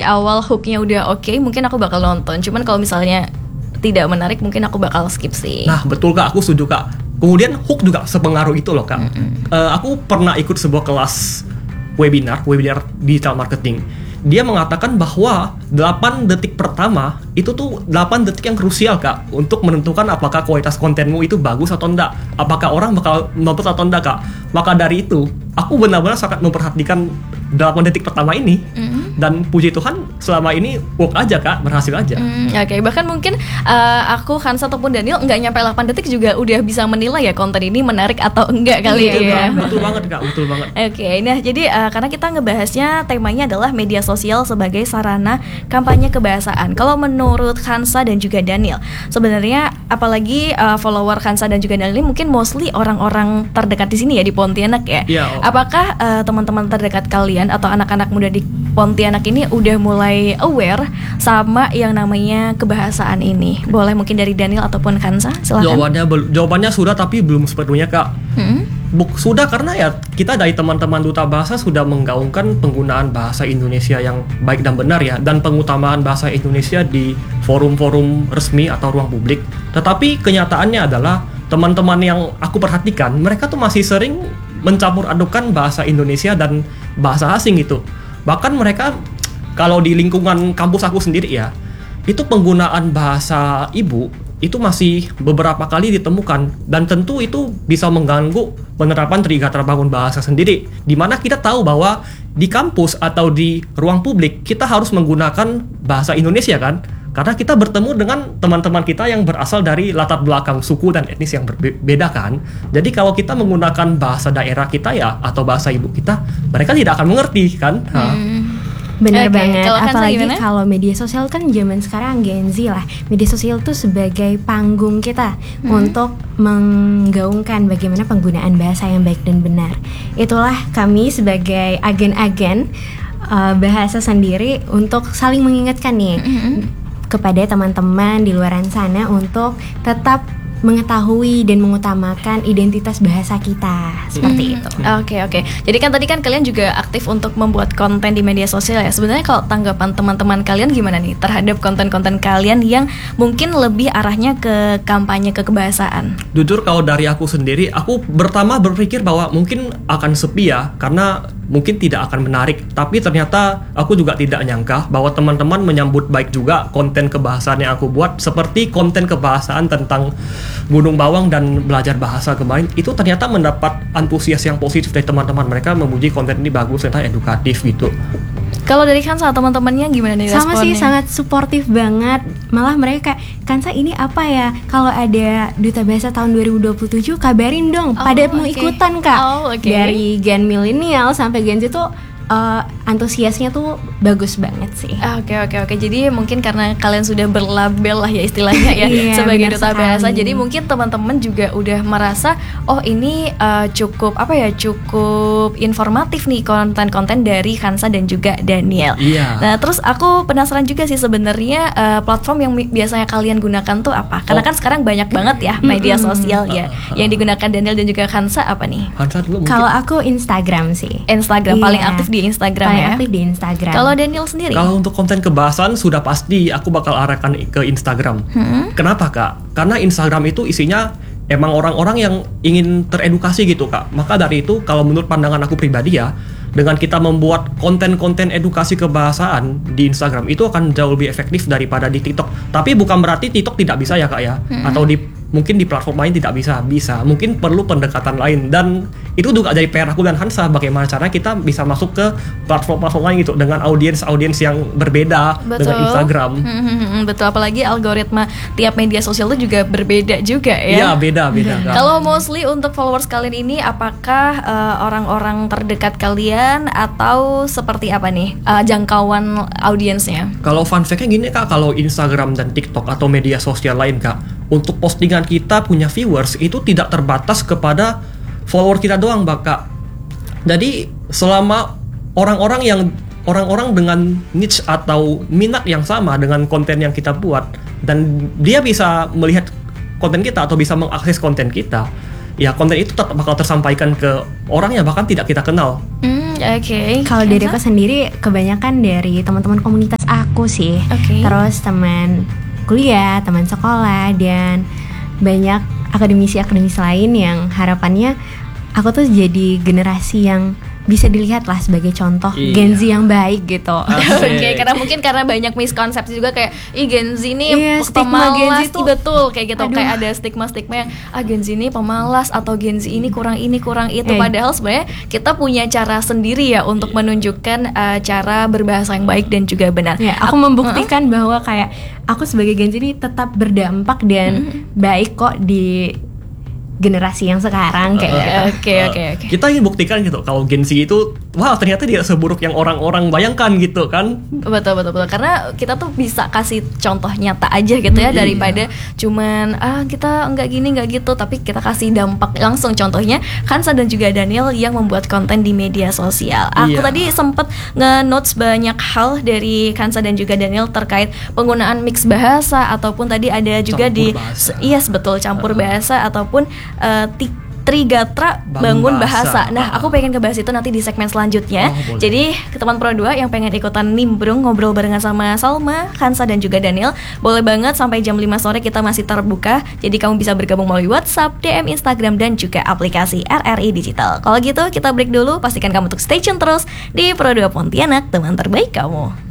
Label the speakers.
Speaker 1: awal hooknya udah oke, mungkin aku bakal nonton. Cuman kalau misalnya tidak menarik, mungkin aku bakal skip sih.
Speaker 2: Nah betul Kak, aku setuju Kak. Kemudian hook juga sepengaruh itu loh Kak. Aku pernah ikut sebuah kelas webinar digital marketing. Dia mengatakan bahwa 8 detik pertama itu tuh 8 detik yang krusial Kak, untuk menentukan apakah kualitas kontenmu itu bagus atau enggak, apakah orang bakal nonton atau enggak Kak. Maka dari itu aku benar-benar sangat memperhatikan 8 detik pertama ini. Dan puji Tuhan selama ini work aja Kak, berhasil aja.
Speaker 1: Oke, bahkan mungkin aku, Hansa ataupun Daniel nggak nyampe 8 detik juga udah bisa menilai ya konten ini menarik atau enggak kali ya.
Speaker 2: Betul banget Kak, betul banget.
Speaker 1: Oke, nah jadi karena kita ngebahasnya temanya adalah media sosial sebagai sarana kampanye kebahasaan. Kalau menurut Hansa dan juga Daniel, sebenarnya apalagi follower Hansa dan juga Daniel ini mungkin mostly orang-orang terdekat di sini ya, di Pontianak ya.
Speaker 2: Iya.
Speaker 1: Apakah teman-teman terdekat kalian atau anak-anak muda di Pontianak ini udah mulai aware sama yang namanya kebahasaan ini? Boleh mungkin dari Daniel ataupun Hansa, silakan.
Speaker 2: Jawabannya sudah, tapi belum sepenuhnya Kak. Sudah, karena ya kita dari teman-teman Duta Bahasa sudah menggaungkan penggunaan bahasa Indonesia yang baik dan benar ya, dan pengutamaan bahasa Indonesia di forum-forum resmi atau ruang publik. Tetapi kenyataannya adalah teman-teman yang aku perhatikan, mereka tuh masih sering mencampur adukan bahasa Indonesia dan bahasa asing gitu. Bahkan mereka, kalau di lingkungan kampus aku sendiri ya, itu penggunaan bahasa ibu itu masih beberapa kali ditemukan, dan tentu itu bisa mengganggu penerapan Trika Terbangun Bahasa sendiri, dimana kita tahu bahwa di kampus atau di ruang publik kita harus menggunakan bahasa Indonesia kan, karena kita bertemu dengan teman-teman kita yang berasal dari latar belakang suku dan etnis yang berbeda kan. Jadi kalau kita menggunakan bahasa daerah kita ya, atau bahasa ibu kita, mereka tidak akan mengerti kan.
Speaker 3: Bener banget,
Speaker 1: kalau
Speaker 3: apalagi kalau media sosial kan zaman sekarang Gen Z lah. Media sosial tuh sebagai panggung kita untuk menggaungkan bagaimana penggunaan bahasa yang baik dan benar. Itulah kami sebagai agen-agen bahasa sendiri untuk saling mengingatkan nih kepada teman-teman di luaran sana untuk tetap mengetahui dan mengutamakan identitas bahasa kita, seperti itu.
Speaker 1: Oke. Jadi kan tadi kan kalian juga aktif untuk membuat konten di media sosial ya. Sebenarnya kalau tanggapan teman-teman kalian gimana nih terhadap konten-konten kalian yang mungkin lebih arahnya ke kampanye kebahasaan?
Speaker 2: Jujur kalau dari aku sendiri, aku pertama berpikir bahwa mungkin akan sepi ya, karena mungkin tidak akan menarik. Tapi ternyata aku juga tidak nyangka bahwa teman-teman menyambut baik juga konten kebahasaan yang aku buat, seperti konten kebahasaan tentang Gunung Bawang dan belajar bahasa kemarin. Itu ternyata mendapat antusias yang positif dari teman-teman. Mereka memuji konten ini bagus, ternyata edukatif gitu.
Speaker 1: Kalau dari Kansa teman-temannya gimana nih responnya?
Speaker 3: Sama sih, sangat suportif banget. Malah mereka kayak, Kansa ini apa ya? Kalau ada Duta Bahasa tahun 2027 kabarin dong. Pada mau ikutan Kak. Dari Gen milenial sampai Gen Z tuh antusiasnya tuh bagus banget sih.
Speaker 1: Oke. Jadi mungkin karena kalian sudah berlabel lah ya istilahnya ya sebagai Duta Bahasa. Jadi mungkin teman-teman juga udah merasa ini cukup informatif nih konten-konten dari Hansa dan juga Daniel. Nah, terus aku penasaran juga sih sebenarnya platform yang biasanya kalian gunakan tuh apa? Karena kan sekarang banyak banget ya media sosial ya. Yang digunakan Daniel dan juga Hansa apa nih?
Speaker 2: Hansa dulu mungkin.
Speaker 3: Kalau aku Instagram sih.
Speaker 1: Instagram paling aktif di Instagram
Speaker 3: paling
Speaker 1: ya.
Speaker 3: aktif di Instagram.
Speaker 1: Kalau Daniel sendiri?
Speaker 2: Kalau untuk konten kebahasaan sudah pasti aku bakal arahkan ke Instagram. Kenapa Kak? Karena Instagram itu isinya emang orang-orang yang ingin teredukasi gitu Kak. Maka dari itu kalau menurut pandangan aku pribadi ya, dengan kita membuat konten-konten edukasi kebahasaan di Instagram itu akan jauh lebih efektif daripada di TikTok. Tapi bukan berarti TikTok tidak bisa ya Kak ya. Atau mungkin di platform lain tidak bisa. Mungkin perlu pendekatan lain, dan itu juga jadi PR aku dan Hansa, bagaimana caranya kita bisa masuk ke platform-platform lain gitu dengan audiens yang berbeda dengan Instagram.
Speaker 1: Betul, apalagi algoritma tiap media sosial itu juga berbeda juga ya.
Speaker 2: Iya, beda.
Speaker 1: Kalau mostly untuk followers kalian ini apakah orang-orang terdekat kalian atau seperti apa nih jangkauan audiensnya?
Speaker 2: Kalau fun fact-nya gini Kak, kalau Instagram dan TikTok atau media sosial lain Kak, untuk postingan kita punya viewers itu tidak terbatas kepada follower kita doang Kak. Jadi selama orang-orang dengan niche atau minat yang sama dengan konten yang kita buat, dan dia bisa melihat konten kita atau bisa mengakses konten kita, ya konten itu tetap bakal tersampaikan ke orang yang bahkan tidak kita kenal.
Speaker 1: Oke.
Speaker 3: Kalau dari aku sendiri kebanyakan dari teman-teman komunitas aku sih.
Speaker 1: Oke.
Speaker 3: Terus teman kuliah, teman sekolah, dan banyak akademisi-akademisi lain yang harapannya aku tuh jadi generasi yang bisa dilihat lah sebagai contoh Gen Z yang baik gitu.
Speaker 1: Oke, karena banyak miskonsepsi juga kayak Gen Z ini
Speaker 3: stigma Gen Z tuh
Speaker 1: betul kayak gitu. Kayak ada stigma-stigma yang Gen Z ini pemalas atau Gen Z ini kurang itu. Padahal sebenarnya kita punya cara sendiri ya untuk menunjukkan cara berbahasa yang baik dan juga benar.
Speaker 3: Ya, aku membuktikan bahwa kayak aku sebagai Gen Z ini tetap berdampak dan baik kok di generasi yang sekarang kayak
Speaker 1: Oke.
Speaker 2: Kita ingin buktikan gitu kalau Gen Z itu wah ternyata tidak seburuk yang orang-orang bayangkan gitu kan.
Speaker 1: Betul. Karena kita tuh bisa kasih contoh nyata aja gitu ya, daripada cuman kita enggak gini enggak gitu, tapi kita kasih dampak langsung. Contohnya Kansa dan juga Daniel yang membuat konten di media sosial. Aku tadi sempet nge-notes banyak hal dari Kansa dan juga Daniel terkait penggunaan mix bahasa ataupun tadi ada juga betul campur bahasa ataupun Trigatra bangun bahasa. Nah, aku pengen ngebahas itu nanti di segmen selanjutnya. Jadi, ke teman Pro 2 yang pengen ikutan nimbrung ngobrol barengan sama Salma, Kansa dan juga Daniel, boleh banget sampai jam 5 sore kita masih terbuka. Jadi kamu bisa bergabung melalui WhatsApp, DM Instagram dan juga aplikasi RRI Digital. Kalau gitu, kita break dulu. Pastikan kamu untuk stay tune terus di Pro 2 Pontianak, teman terbaik kamu.